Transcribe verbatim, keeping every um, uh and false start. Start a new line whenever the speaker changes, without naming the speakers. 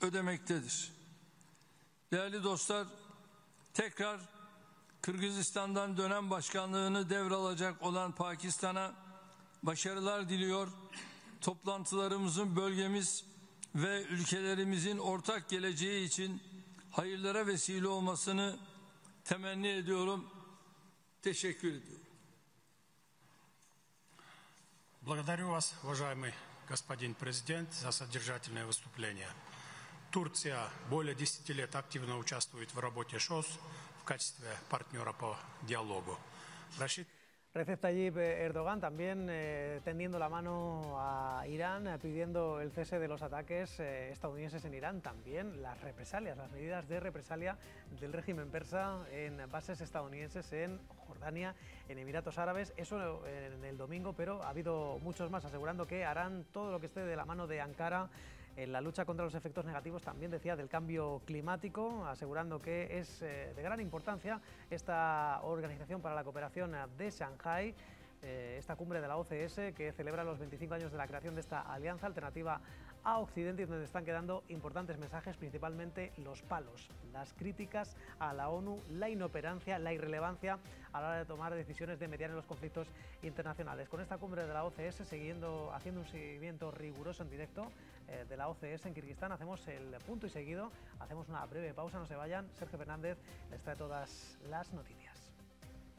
ödemektedir. Değerli dostlar, tekrar Kırgızistan'dan dönem başkanlığını devralacak olan Pakistan'a başarılar diliyor. Toplantılarımızın bölgemiz ve ülkelerimizin ortak geleceği için hayırlara vesile olmasını temenni ediyorum. Teşekkür ediyorum.
Благодарю вас, уважаемый господин президент, за содержательное выступление. Турция более десяти лет активно участвует в работе ШОС в качестве партнера по диалогу. Рашид
Recep Tayyip Erdogan también eh, tendiendo la mano a Irán, eh, pidiendo el cese de los ataques eh, estadounidenses en Irán, también las represalias, las medidas de represalia del régimen persa en bases estadounidenses en Jordania, en Emiratos Árabes, eso en el domingo, pero ha habido muchos más asegurando que harán todo lo que esté de la mano de Ankara en la lucha contra los efectos negativos, también decía, del cambio climático, asegurando que es eh, de gran importancia esta Organización para la Cooperación de Shanghái, eh, esta cumbre de la O C S que celebra los veinticinco años de la creación de esta alianza alternativa a Occidente y donde están quedando importantes mensajes, principalmente los palos, las críticas a la ONU, la inoperancia, la irrelevancia a la hora de tomar decisiones de mediar en los conflictos internacionales. Con esta cumbre de la O C S, siguiendo, haciendo un seguimiento riguroso en directo eh, de la O C S en Kirguistán, hacemos el punto y seguido, hacemos una breve pausa, no se vayan. Sergio Fernández les trae todas las noticias.